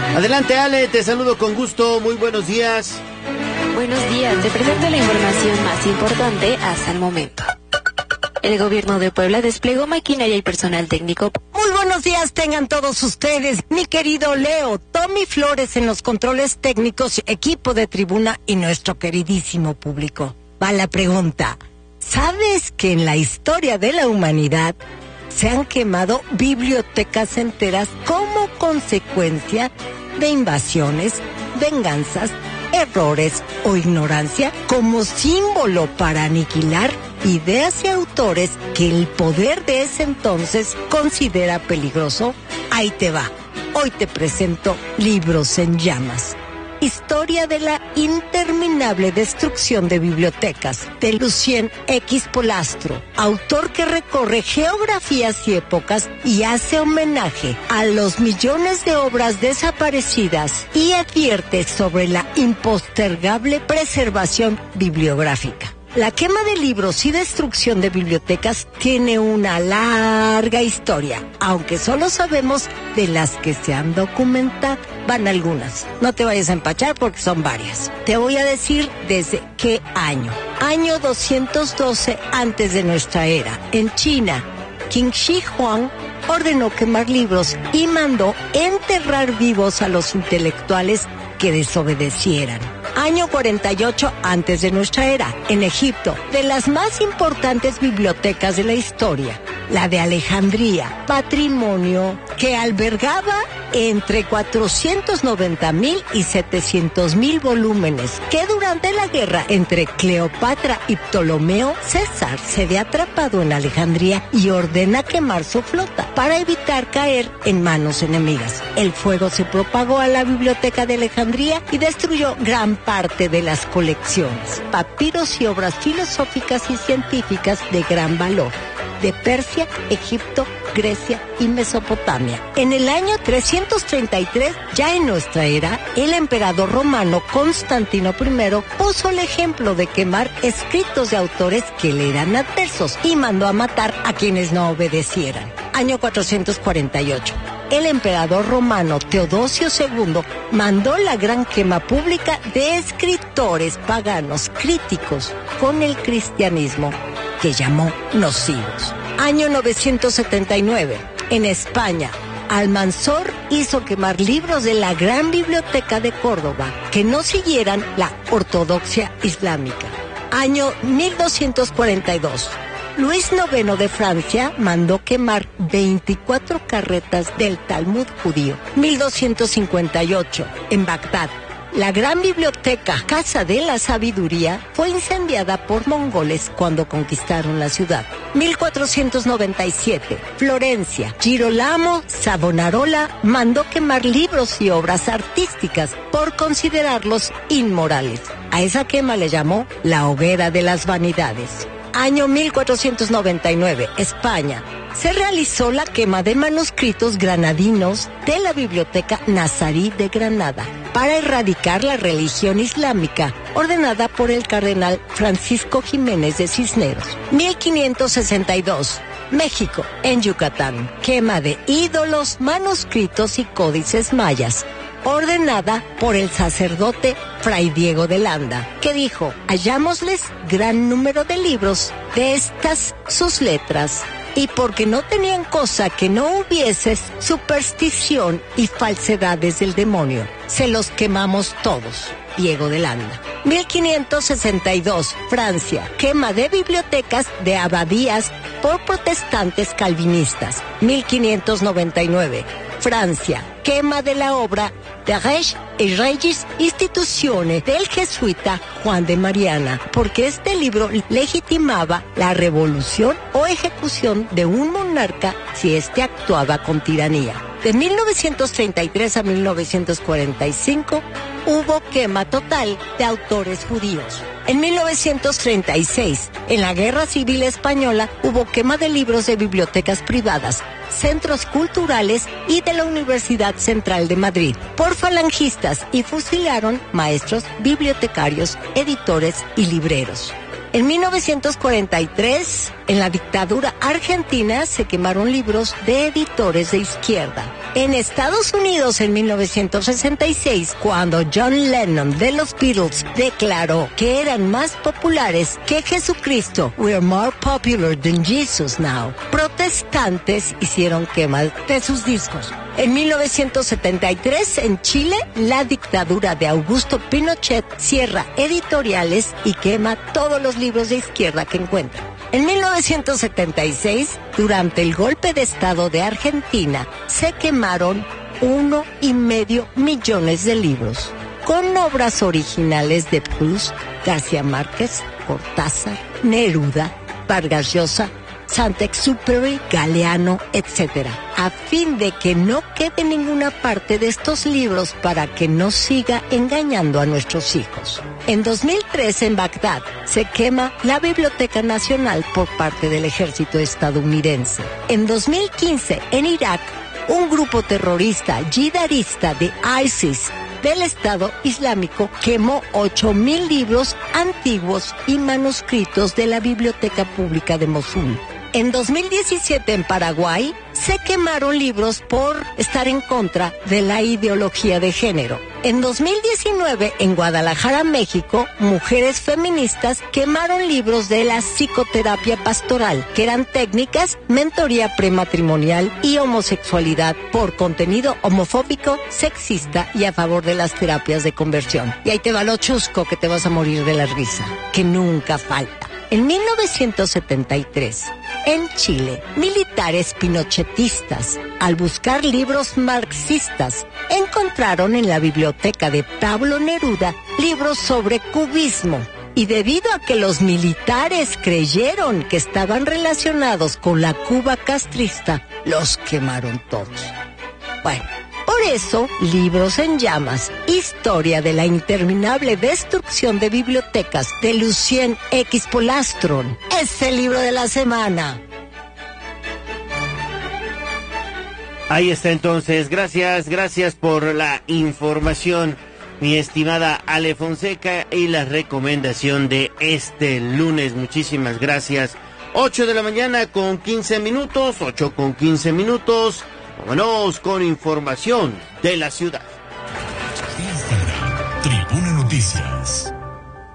Adelante, Ale, te saludo con gusto, muy buenos días. Buenos días, te presento la información más importante hasta el momento. El gobierno de Puebla desplegó maquinaria y personal técnico. Muy buenos días tengan todos ustedes, mi querido Leo, Tommy Flores en los controles técnicos, equipo de tribuna y nuestro queridísimo público. Va la pregunta, ¿sabes que en la historia de la humanidad se han quemado bibliotecas enteras como consecuencia de invasiones, venganzas, errores o ignorancia como símbolo para aniquilar ideas y autores que el poder de ese entonces considera peligroso? Ahí te va. Hoy te presento Libros en Llamas. Historia de la interminable destrucción de bibliotecas, de Lucien X. Polastro, autor que recorre geografías y épocas y hace homenaje a los millones de obras desaparecidas y advierte sobre la impostergable preservación bibliográfica. La quema de libros y destrucción de bibliotecas tiene una larga historia, aunque solo sabemos de las que se han documentado. Van algunas, no te vayas a empachar porque son varias. Te voy a decir desde qué año. Año 212 antes de nuestra era. En China, Qin Shi Huang ordenó quemar libros y mandó enterrar vivos a los intelectuales que desobedecieran. Año 48 antes de nuestra era, en Egipto, de las más importantes bibliotecas de la historia, la de Alejandría, patrimonio que albergaba entre 490,000 y 700,000 volúmenes, que durante la guerra entre Cleopatra y Ptolomeo, César se ve atrapado en Alejandría y ordena quemar su flota para evitar caer en manos enemigas. El fuego se propagó a la biblioteca de Alejandría y destruyó gran parte de las colecciones, papiros y obras filosóficas y científicas de gran valor de Persia, Egipto, Grecia y Mesopotamia. En el año 333, ya en nuestra era, el emperador romano Constantino I puso el ejemplo de quemar escritos de autores que le eran adversos y mandó a matar a quienes no obedecieran. Año 448. El emperador romano Teodosio II mandó la gran quema pública de escritores paganos críticos con el cristianismo, que llamó nocivos. Año 979. En España, Almanzor hizo quemar libros de la Gran Biblioteca de Córdoba que no siguieran la ortodoxia islámica. Año 1242. Luis IX de Francia mandó quemar 24 carretas del Talmud judío. 1258. En Bagdad, la gran biblioteca, Casa de la Sabiduría, fue incendiada por mongoles cuando conquistaron la ciudad. 1497. Florencia, Girolamo Savonarola mandó quemar libros y obras artísticas por considerarlos inmorales. A esa quema le llamó la hoguera de las vanidades. Año 1499, España. Se realizó la quema de manuscritos granadinos de la Biblioteca Nazarí de Granada para erradicar la religión islámica ordenada por el cardenal Francisco Jiménez de Cisneros. 1562. México, en Yucatán. Quema de ídolos, manuscritos y códices mayas, ordenada por el sacerdote Fray Diego de Landa, que dijo: hallámosles gran número de libros de estas sus letras, y porque no tenían cosa que no hubiese superstición y falsedades del demonio, se los quemamos todos. Diego de Landa. 1562, Francia. Quema de bibliotecas de abadías por protestantes calvinistas. 1599, Francia. Quema de la obra de Reich y Regis Institutiones del jesuita Juan de Mariana, porque este libro legitimaba la revolución o ejecución de un monarca si éste actuaba con tiranía. De 1933 a 1945 hubo quema total de autores judíos. En 1936, en la Guerra Civil Española, hubo quema de libros de bibliotecas privadas, centros culturales y de la Universidad Central de Madrid por falangistas, y fusilaron maestros, bibliotecarios, editores y libreros. En 1943, en la dictadura Argentina se quemaron libros de editores de izquierda. En Estados Unidos, en 1966, cuando John Lennon de los Beatles declaró que eran más populares que Jesucristo, "We're more popular than Jesus now", protestantes hicieron quema de sus discos. En 1973, en Chile, la dictadura de Augusto Pinochet cierra editoriales y quema todos los libros de izquierda que encuentra. En 1976, durante el golpe de Estado de Argentina, se quemaron 1,5 millones de libros, con obras originales de Proust, García Márquez, Cortázar, Neruda, Vargas Llosa, Saint-Exupéry, Galeano, etc., a fin de que no quede ninguna parte de estos libros para que no siga engañando a nuestros hijos. En 2003, en Bagdad, se quema la Biblioteca Nacional por parte del ejército estadounidense. En 2015, en Irak, un grupo terrorista yidarista de ISIS del Estado Islámico quemó 8,000 libros antiguos y manuscritos de la Biblioteca Pública de Mosul. En 2017, en Paraguay, se quemaron libros por estar en contra de la ideología de género. En 2019, en Guadalajara, México, mujeres feministas quemaron libros de la psicoterapia pastoral, que eran técnicas, mentoría prematrimonial y homosexualidad, por contenido homofóbico, sexista y a favor de las terapias de conversión. Y ahí te va lo chusco, que te vas a morir de la risa, que nunca falta. En 1973, en Chile, militares pinochetistas, al buscar libros marxistas, encontraron en la biblioteca de Pablo Neruda libros sobre cubismo. Y debido a que los militares creyeron que estaban relacionados con la Cuba castrista, los quemaron todos. Bueno, por eso, Libros en Llamas, historia de la interminable destrucción de bibliotecas, de Lucien X. Polastron, es el libro de la semana. Ahí está entonces, gracias por la información, mi estimada Ale Fonseca, y la recomendación de este lunes. Muchísimas gracias. 8 de la mañana con 15 minutos, 8 con 15 minutos. Vámonos con información de la ciudad. Instagram, Tribuna Noticias.